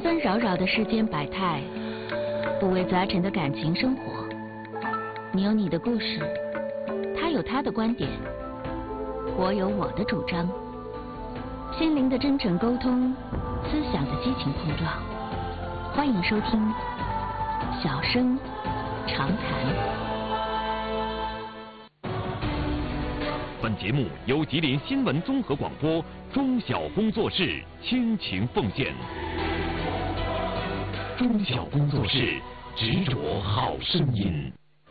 纷扰扰的世间百态，五味杂陈的感情生活。你有你的故事，他有他的观点，我有我的主张。心灵的真诚沟通，思想的激情碰撞。欢迎收听《小声长谈》。 本节目由吉林新闻综合广播中小工作室倾情奉献。中小工作室执着好声音。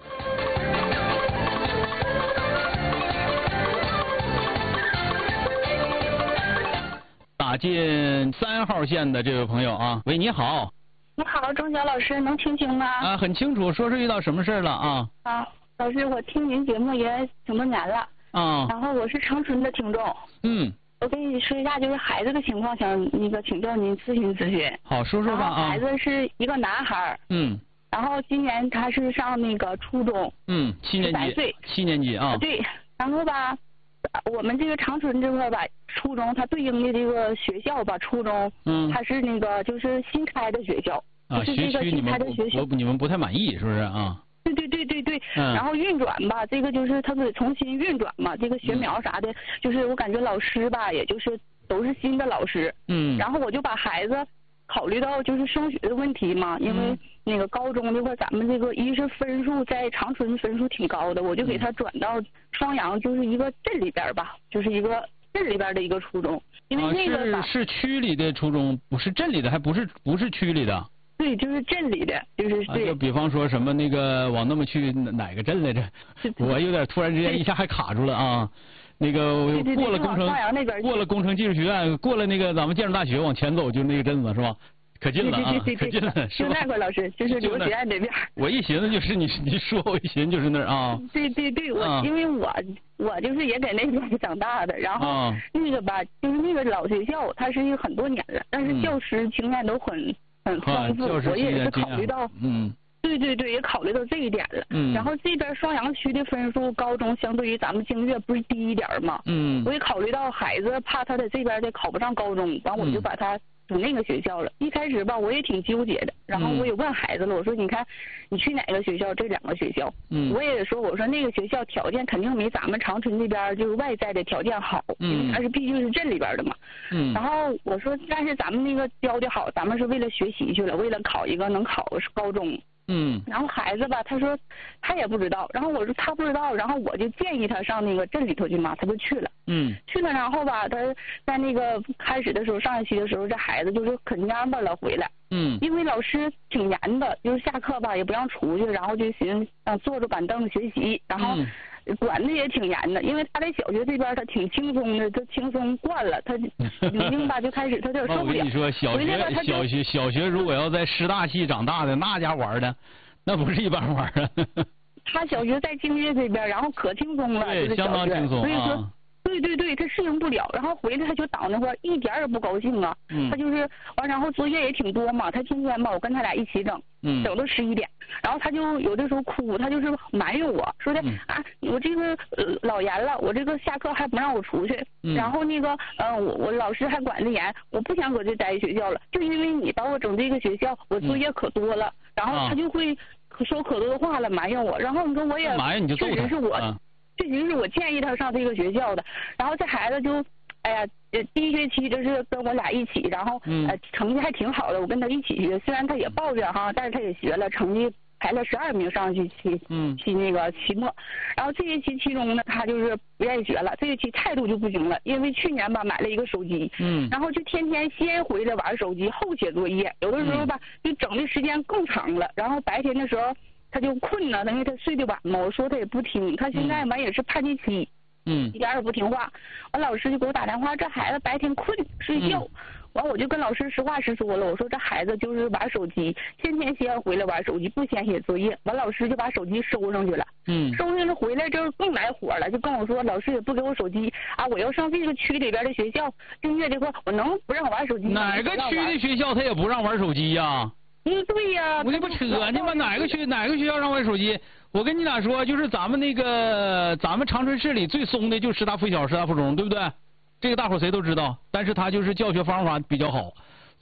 打进3号线的这位朋友啊，喂，你好。 你好，钟晓老师，能听清吗？ 啊，很清楚，说是遇到什么事了啊？ 啊，老师，我听您节目也挺多年了。 啊。 然后我是长春的听众。 嗯。 我跟你说一下，就是孩子的情况，想请教您咨询咨询。 好，说说吧啊。 孩子是一个男孩。 嗯。 然后今年他是上初中。 嗯，7年级。 18岁。 7年级啊。 对，然后吧，我们这个长春这块吧，初中它对应的这个学校吧，初中，它是就是新开的学校。 啊， 就是这个新开的学校你们不太满意是不是啊？ 对，然后运转吧，这个就是他得重新运转嘛，这个学苗啥的，就是我感觉老师吧，也就是都是新的老师。嗯。然后我就把孩子考虑到就是升学的问题嘛，因为高中这块咱们这个一是分数在长春分数挺高的，我就给他转到双阳，就是一个镇里边吧，就是一个镇里边的一个初中，因为那个是区里的初中，不是镇里的，还不是区里的。 对，就是镇里的，就是对。 就比方说什么往那么去哪个镇来着？我有点突然之间一下还卡住了啊。过了工程技术学院，过了咱们建筑大学往前走，就那个镇子是吧？可近了啊，可近了，是吧？ 就那块老师，就是刘学院那边。 我一寻思就是你说，我一寻思就是那儿啊。 对，因为我就是也在那边长大的，然后吧，就是那个老学校，它是很多年了，但是教师经验都很丰富，我也是考虑到，对，也考虑到这一点了。然后这边双阳区的分数，高中相对于咱们京粤不是低一点嘛？我也考虑到孩子怕他在这边的考不上高中，完我就把他读那个学校了。一开始吧，我也挺纠结的，然后我也问孩子了，我说你看你去哪个学校？这2个学校，我也说我说那个学校条件肯定没咱们长春这边就是外在的条件好，因为它是毕竟是镇里边的嘛。然后我说但是咱们那个教的好，咱们是为了学习去了，为了考一个能考高中。然后孩子吧，他说他也不知道，然后我说他不知道，然后我就建议他上那个镇里头去嘛，他就去了。去了，然后吧，他在开始的时候，上学期的时候，这孩子就是可蔫巴了回来。因为老师挺严的，就是下课吧也不让出去，然后就寻思坐着板凳学习，然后管的也挺严的，因为他在小学这边他挺轻松的，他轻松惯了，他已经吧就开始他有点受不了。 我跟你说，小学如果要在师大系长大的那家玩的，那不是一般玩啊。 他小学在京粤这边，然后可轻松了， 对，相当轻松， 所以说。对，他适应不了，然后回来他就倒那块一点也不高兴啊。他就是完，然后作业也挺多嘛，他天天吧我跟他俩一起整，整到11点，然后他就有的时候哭，他就是埋怨我说的我这个老严了，我这个下课还不让我出去，然后我老师还管得严，我不想搁这待学校了，就因为你把我整这个学校，我作业可多了，然后他就会说可多的话了埋怨我，然后你说我也确实是我。这是我建议他上这个学校的，然后这孩子就，第1学期就是跟我俩一起，然后成绩还挺好的，我跟他一起学，虽然他也抱怨哈，但是他也学了，成绩排了12名上去期末，然后这学期期中呢，他就是不愿意学了，这学期态度就不行了，因为去年吧买了一个手机，然后就天天先回来玩手机，后写作业，有的时候吧就整的时间更长了，然后白天的时候。他就困了，因为他睡得晚嘛。我说他也不听，他现在完也是叛逆期，一点也不听话。完老师就给我打电话，这孩子白天困睡觉，完我就跟老师实话实说了，我说这孩子就是玩手机，天天先回来玩手机，不先写作业。完老师就把手机收上去了，收上去回来之后更来火了，就跟我说老师也不给我手机啊，我要上这个区里边的学校，正月这块我能不让玩手机？ 哪个区的学校他也不让玩手机呀？ 对呀， 我这不扯呢吗？哪个学校让玩手机？我跟你俩说，就是咱们长春市里最松的就是师大附小、师大附中，对不对？这个大伙谁都知道，但是他就是教学方法比较好，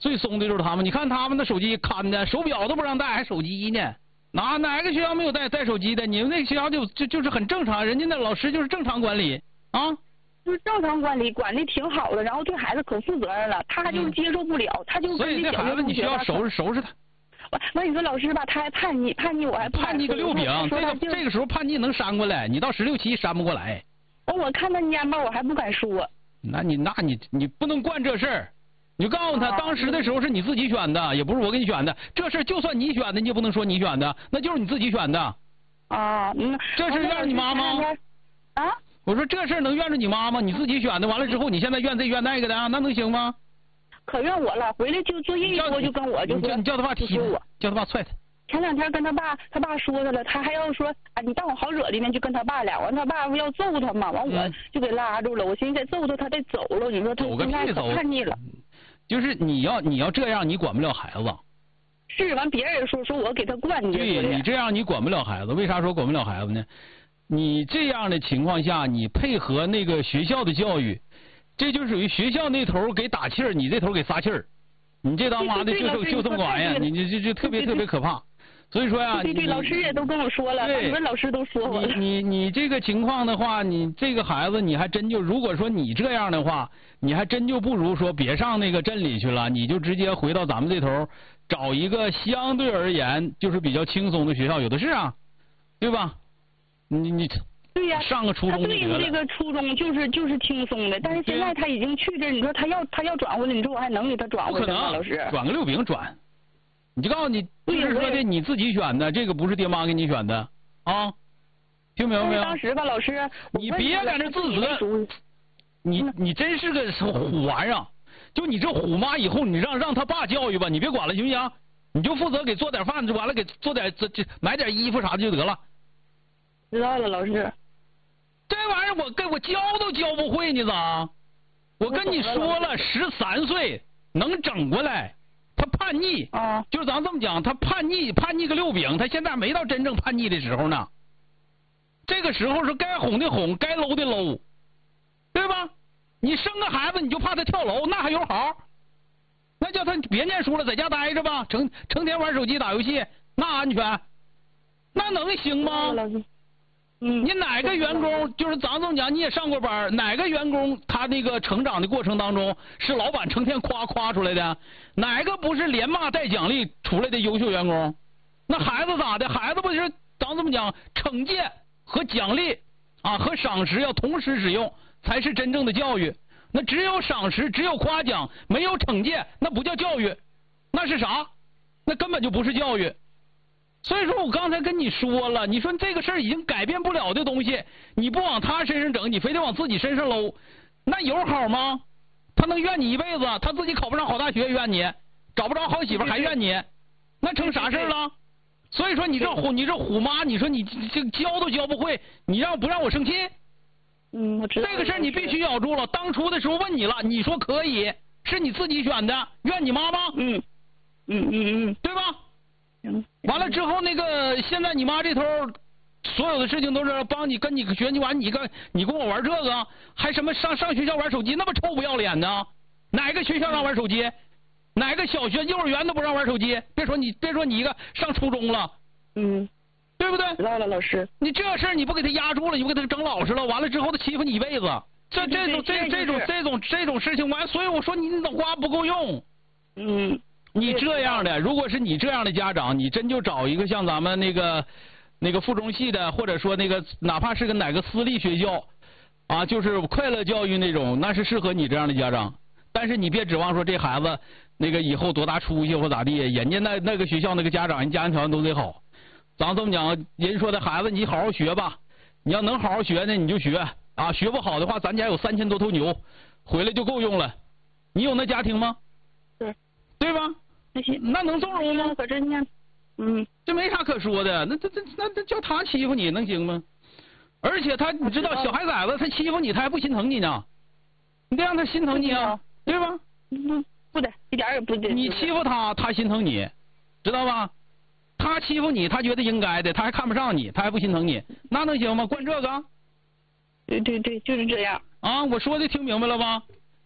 最松的就是他们。你看他们的手机看的，手表都不让带，还手机呢？哪个学校没有带手机的？你们那个学校就是很正常，人家那老师就是正常管理啊。 就是正常管理，管的挺好的，然后对孩子可负责任了，他就是接受不了，他就所以这孩子你需要收拾他。 完，你说老师吧，他还叛逆，我还叛逆个六饼，这个时候叛逆能扇过来，你到16、17扇不过来。 我看他蔫吧，我还不敢说。 那你不能惯这事儿，你就告诉他，当时的时候是你自己选的，也不是我给你选的，这事就算你选的，你也不能说你选的，那就是你自己选的。这事怨你妈吗？ 啊？ 我说这事能怨着你妈吗？你自己选的，完了之后你现在怨这怨那个的，那能行吗？ 可怨我了，回来就作业一多就跟我就说， 你叫他爸踢我，叫他爸踹他。 前2天跟他爸说他了，他还要说你当我好惹的呢，就跟他爸俩，完他爸要揍他嘛，完我就给拉住了，我寻思再揍他得走了，你说他现在可叛逆了。 就是你要这样，你管不了孩子。 是，完别人也说我给他惯的。 对，你这样你管不了孩子，为啥说管不了孩子呢？你这样的情况下，你配合那个学校的教育，这就属于学校那头给打气儿，你这头给撒气儿，你这当妈的就这么玩意儿，你就特别可怕。所以说呀， 对，老师也都跟我说了，很多老师都说我了。 你这个情况的话，你这个孩子你还真就，如果说你这样的话，你还真就不如说别上那个镇里去了，你就直接回到咱们这头找一个相对而言就是比较轻松的学校，有的是啊，对吧？你对呀， 上个初中对这个初中就是轻松的，但是现在他已经去这，你说他要转回来，你说我还能给他转回来吗？老师， 转个6饼转，你就告诉你，就是说的你自己选的，这个不是爹妈给你选的啊，听明白没有？ 当时吧，老师， 你别在这自责，你真是个虎玩意儿，就你这虎妈，以后你让他爸教育吧，你别管了行不行？你就负责给做点饭，就完了，给做点买点衣服啥的就得了。 知道了，老师。 这玩意儿我教都教不会，你咋？我跟你说了，13岁能整过来。他叛逆啊， 就是咱这么讲，他叛逆个6饼，他现在没到真正叛逆的时候呢。这个时候是该哄的哄，该搂的搂，对吧？你生个孩子你就怕他跳楼，那还有好？那叫他别念书了，在家待着吧，成天玩手机打游戏，那安全？那能行吗？你哪个员工就是咱这么讲，你也上过班，哪个员工他那个成长的过程当中是老板成天夸出来的？哪个不是连骂带奖励出来的优秀员工？那孩子咋的？孩子不是咱这么讲，惩戒和奖励啊和赏识要同时使用，才是真正的教育。那只有赏识，只有夸奖，没有惩戒，那不叫教育，那是啥？那根本就不是教育。所以说我刚才跟你说了，你说这个事儿已经改变不了的东西，你不往他身上整，你非得往自己身上搂，那有好吗？他能怨你一辈子，他自己考不上好大学怨你，找不着好媳妇还怨你，那成啥事了？所以说你这虎妈，你说你这教都教不会，你不让我生气？ 我知道。 这个事儿你必须咬住了。当初的时候问你了，你说可以，是你自己选的，怨你妈吗？对吧？完了之后，那个现在你妈这头所有的事情都是帮你跟你学，你完你跟我玩这个，还什么上学校玩手机，那么臭不要脸呢？哪个学校让玩手机？哪个小学幼儿园都不让玩手机？别说你一个上初中了，对不对？ 知道了，老师。 你这事儿你不给他压住了，你不给他整老实了，完了之后他欺负你一辈子。这种事情完，所以我说你脑瓜不够用。你这样的，如果是你这样的家长，你真就找一个像咱们那个附中系的，或者说那个哪怕是个哪个私立学校啊，就是快乐教育那种，那是适合你这样的家长。但是你别指望说这孩子那个以后多大出息或咋地，人家那个学校那个家长，人家庭条件都得好。咱这么讲，人说的孩子你好好学吧，你要能好好学呢你就学啊，学不好的话咱家有3000多头牛，回来就够用了。你有那家庭吗？对吧？那能纵容吗？ 可真呢， 这没啥可说的，那叫他欺负你能行吗？而且你知道小孩崽子他欺负你，他还不心疼你呢，你得让他心疼你啊，对吧？ 不得，一点也不得。 你欺负他，他心疼你，知道吧？他欺负你，他觉得应该的，他还看不上你，他还不心疼你，那能行吗？惯这个？ 对，就是这样。 啊，我说的听明白了吧？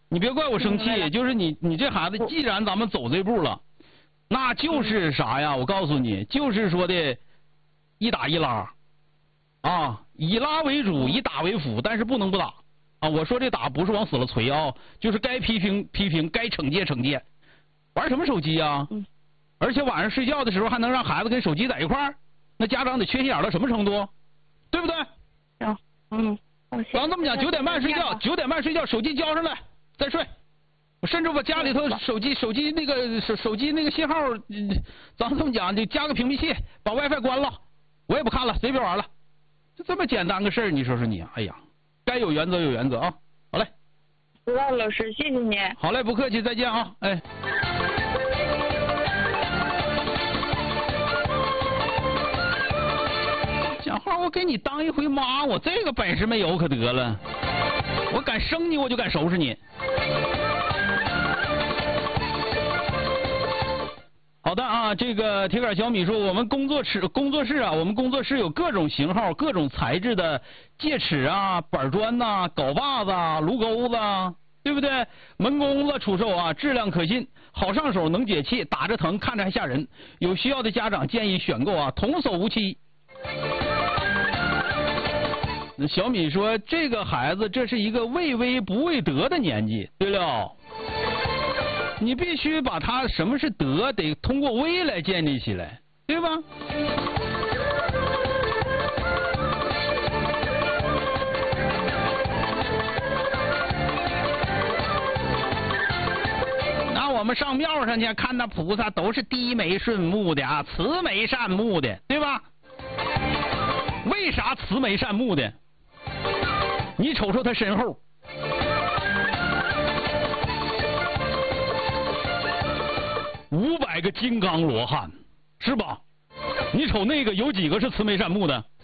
你别怪我生气，就是你这孩子，既然咱们走这步了，那就是啥呀？我告诉你，就是说的一打一拉，啊，以拉为主，以打为辅，但是不能不打啊！我说这打不是往死了捶啊，就是该批评批评，该惩戒惩戒。玩什么手机啊？而且晚上睡觉的时候还能让孩子跟手机在一块儿，那家长得缺心眼到什么程度？对不对？咱这么讲，9点半睡觉，9点半睡觉，手机交上来再睡。甚至我家里头手机那个信号，咱这么讲，就加个屏蔽器，把 WiFi 关了，我也不看了，随便玩了，就这么简单个事儿，你说说你，哎呀，该有原则有原则啊！好嘞， 知道老师，谢谢你。 好嘞，不客气，再见啊！哎。讲话我给你当一回妈，我这个本事没有可得了，我敢生你我就敢收拾你。好的啊，这个铁杆小米说，我们工作室啊，我们工作室有各种型号、各种材质的戒尺啊、板砖呐、镐把子啊、炉钩子啊，对不对？门工子出售啊，质量可信，好上手，能解气，打着疼，看着还吓人。有需要的家长建议选购啊，童叟无欺。那小米说，这个孩子这是一个畏威不畏德的年纪。对了。你必须把他什么是德，得通过威来建立起来，对吧？那我们上庙上去看那菩萨都是低眉顺目的啊，慈眉善目的，对吧？为啥慈眉善目的？你瞅瞅他身后。500个金刚罗汉，是吧？你瞅那个有几个是慈眉善目的？